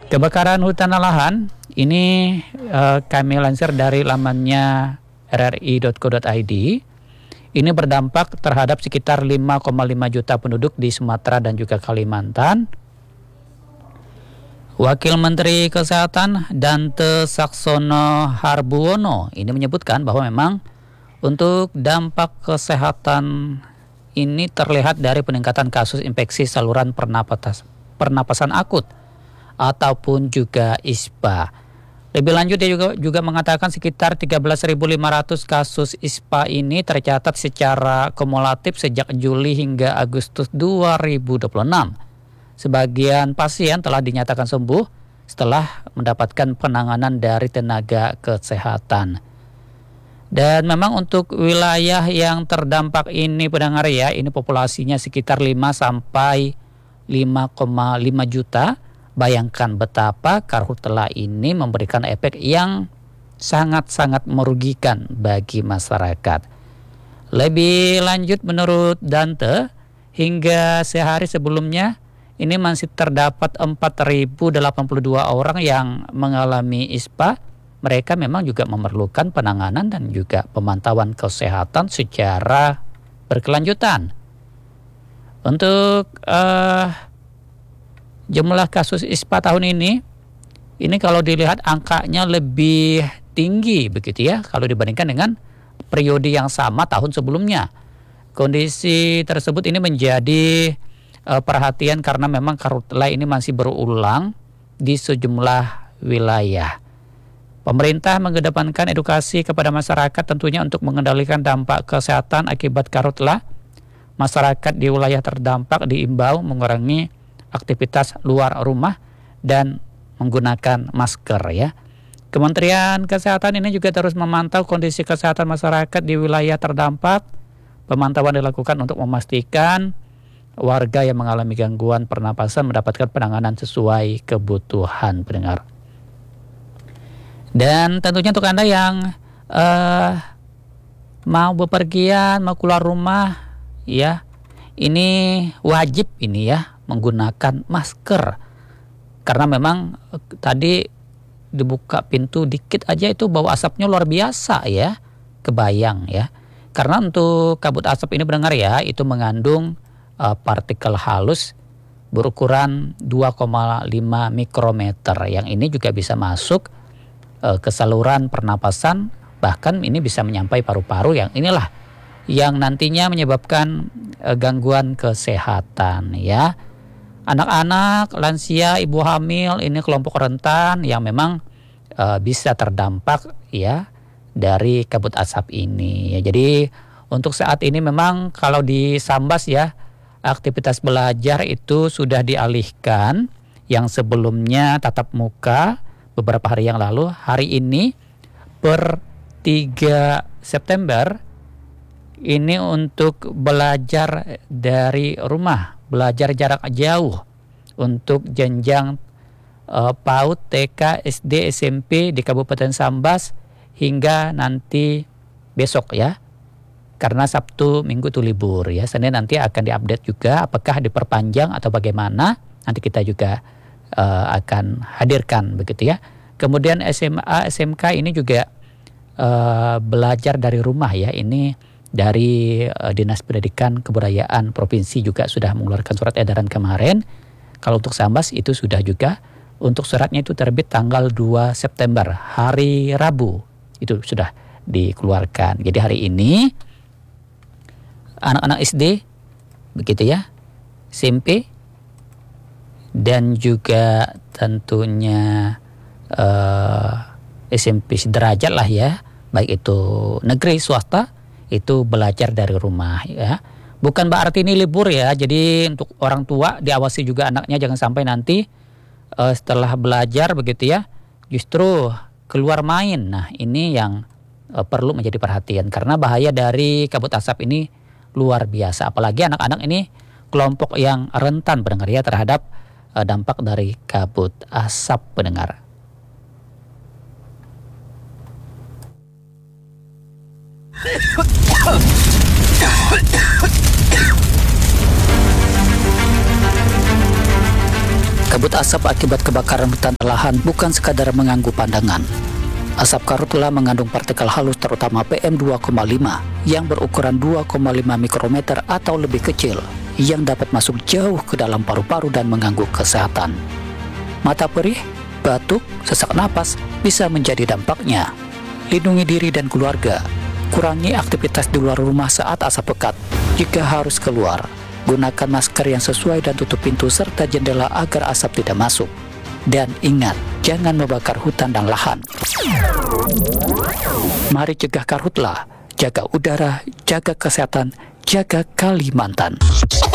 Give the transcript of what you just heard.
Kebakaran hutan dan lahan ini kami lansir dari lamannya rri.co.id. Ini berdampak terhadap sekitar 5,5 juta penduduk di Sumatera dan juga Kalimantan. Wakil Menteri Kesehatan Dante Saxono Harbuono ini menyebutkan bahwa memang untuk dampak kesehatan ini terlihat dari peningkatan kasus infeksi saluran pernapasan akut ataupun juga ISPA. Lebih lanjut dia juga mengatakan sekitar 13.500 kasus ISPA ini tercatat secara kumulatif sejak Juli hingga Agustus 2026. Sebagian pasien telah dinyatakan sembuh setelah mendapatkan penanganan dari tenaga kesehatan. Dan memang untuk wilayah yang terdampak ini pendengar ya, ini populasinya sekitar 5 sampai 5,5 juta. Bayangkan betapa karhutla ini memberikan efek yang sangat-sangat merugikan bagi masyarakat. Lebih lanjut menurut Dante, hingga sehari sebelumnya ini masih terdapat 4.082 orang yang mengalami ISPA. Mereka memang juga memerlukan penanganan dan juga pemantauan kesehatan secara berkelanjutan. Untuk jumlah kasus ISPA tahun ini kalau dilihat angkanya lebih tinggi begitu ya kalau dibandingkan dengan periode yang sama tahun sebelumnya. Kondisi tersebut ini menjadi perhatian karena memang karhutla ini masih berulang di sejumlah wilayah. Pemerintah mengedepankan edukasi kepada masyarakat tentunya untuk mengendalikan dampak kesehatan akibat karhutla. Masyarakat di wilayah terdampak diimbau mengurangi aktivitas luar rumah dan menggunakan masker ya. Kementerian Kesehatan ini juga terus memantau kondisi kesehatan masyarakat di wilayah terdampak. Pemantauan dilakukan untuk memastikan warga yang mengalami gangguan pernapasan mendapatkan penanganan sesuai kebutuhan pendengar. Dan tentunya untuk Anda yang mau bepergian, mau keluar rumah ya, ini wajib ini ya menggunakan masker karena memang tadi dibuka pintu dikit aja itu bau asapnya luar biasa ya, kebayang ya. Karena untuk kabut asap ini pendengar ya itu mengandung partikel halus berukuran 2,5 mikrometer yang ini juga bisa masuk ke saluran pernapasan, bahkan ini bisa menyampai paru-paru yang inilah yang nantinya menyebabkan gangguan kesehatan ya. Anak-anak, lansia, ibu hamil ini kelompok rentan yang memang bisa terdampak ya dari kabut asap ini ya. Jadi untuk saat ini memang kalau di Sambas ya aktivitas belajar itu sudah dialihkan yang sebelumnya tatap muka beberapa hari yang lalu. Hari ini per 3 September ini untuk belajar dari rumah, belajar jarak jauh untuk jenjang PAUD, TK, SD, SMP di Kabupaten Sambas hingga nanti besok ya. Karena Sabtu, Minggu itu libur ya. Senin nanti akan diupdate juga apakah diperpanjang atau bagaimana. Nanti kita juga akan hadirkan begitu ya. Kemudian SMA, SMK ini juga belajar dari rumah ya. Ini dari Dinas Pendidikan Kebudayaan Provinsi juga sudah mengeluarkan surat edaran kemarin. Kalau untuk Sambas itu sudah juga. Untuk suratnya itu terbit tanggal 2 September, hari Rabu. Itu sudah dikeluarkan. Jadi hari ini anak-anak SD begitu ya, SMP dan juga tentunya SMP sederajat lah ya, baik itu negeri swasta itu belajar dari rumah ya. Bukan berarti ini libur ya. Jadi untuk orang tua diawasi juga anaknya jangan sampai nanti setelah belajar begitu ya justru keluar main. Nah, ini yang perlu menjadi perhatian karena bahaya dari kabut asap ini luar biasa. Apalagi anak-anak ini kelompok yang rentan pendengar ya terhadap dampak dari kabut asap pendengar. Kabut asap akibat kebakaran hutan dan lahan bukan sekadar mengganggu pandangan. Asap karhutla mengandung partikel halus terutama PM2,5 yang berukuran 2,5 mikrometer atau lebih kecil yang dapat masuk jauh ke dalam paru-paru dan mengganggu kesehatan. Mata perih, batuk, sesak napas bisa menjadi dampaknya. Lindungi diri dan keluarga. Kurangi aktivitas di luar rumah saat asap pekat. Jika harus keluar, gunakan masker yang sesuai dan tutup pintu serta jendela agar asap tidak masuk. Dan ingat, jangan membakar hutan dan lahan. Mari cegah karhutla, jaga udara, jaga kesehatan, jaga Kalimantan.